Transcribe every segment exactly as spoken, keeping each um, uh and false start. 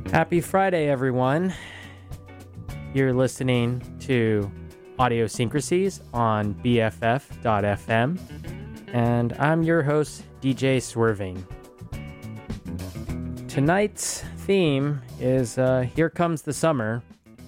Happy Friday, everyone. You're listening to Audiosyncrasies on B F F dot F M, and I'm your host, D J Swerving. Tonight's theme is uh, Here Comes the Summer.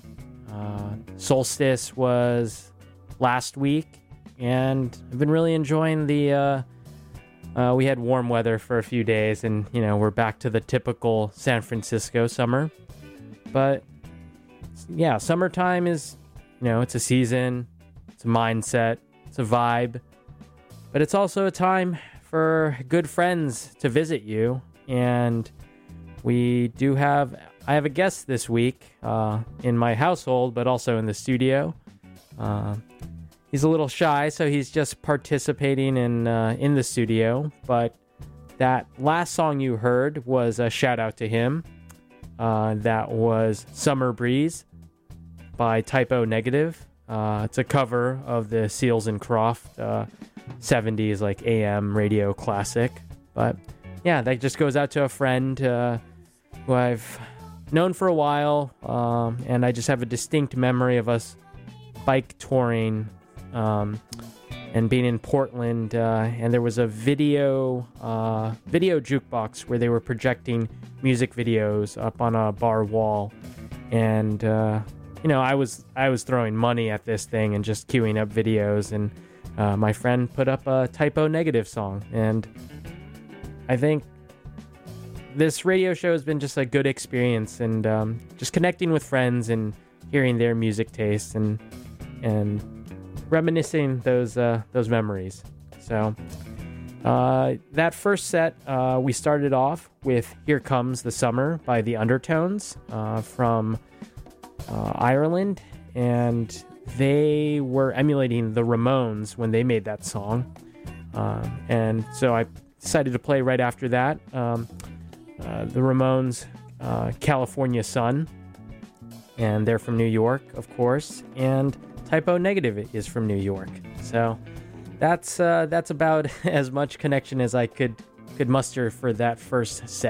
Uh, solstice was last week, and I've been really enjoying the... Uh, uh, we had warm weather for a few days, and, you know, we're back to the typical San Francisco summer. But, yeah, summertime is, you know, it's a season, it's a mindset, it's a vibe. But it's also a time for good friends to visit you, and we do have... I have a guest this week uh, in my household, but also in the studio. Uh, he's a little shy, so he's just participating in uh, in the studio. But that last song you heard was a shout out to him. Uh, that was Summer Breeze by Type O Negative. Uh, it's a cover of the Seals and Croft uh, seventies like A M radio classic. But yeah, that just goes out to a friend uh, who I've known for a while, um, and I just have a distinct memory of us bike touring um, and being in Portland, uh, and there was a video uh, video jukebox where they were projecting music videos up on a bar wall, and uh, you know I was I was throwing money at this thing and just queuing up videos, and uh, my friend put up a Type O Negative song, and I think this radio show has been just a good experience, and um, just connecting with friends and hearing their music tastes and and reminiscing those uh, those memories. So uh, that first set, uh, we started off with "Here Comes the Summer" by the Undertones uh, from uh, Ireland, and they were emulating the Ramones when they made that song, uh, and so I decided to play right after that. Um, Uh, the Ramones, uh, California Sun, and they're from New York, of course, and Type O Negative is from New York. So that's uh, that's about as much connection as I could could muster for that first set.